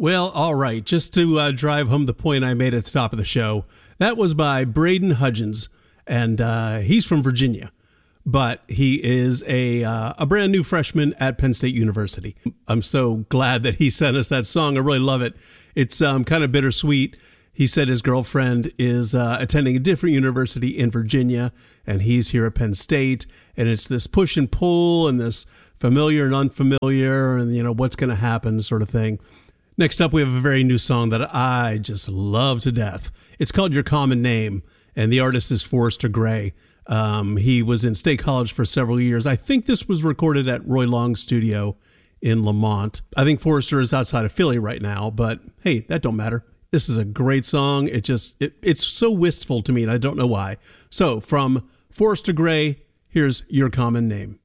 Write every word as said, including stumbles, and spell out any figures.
Well, all right. Just to uh, drive home the point I made at the top of the show, that was by Braden Hudgens, and uh, he's from Virginia, but he is a uh, a brand new freshman at Penn State University. I'm so glad that he sent us that song. I really love it. It's um, kind of bittersweet. He said his girlfriend is uh, attending a different university in Virginia, and he's here at Penn State, and it's this push and pull and this familiar and unfamiliar and, you know, what's going to happen sort of thing. Next up, we have a very new song that I just love to death. It's called Your Common Name, and the artist is Forrester Gray. Um, he was in State College for several years. I think this was recorded at Roy Long's studio in Lamont. I think Forrester is outside of Philly right now, but hey, that don't matter. This is a great song. It just, it, it's so wistful to me, and I don't know why. So from Forrester Gray, here's Your Common Name.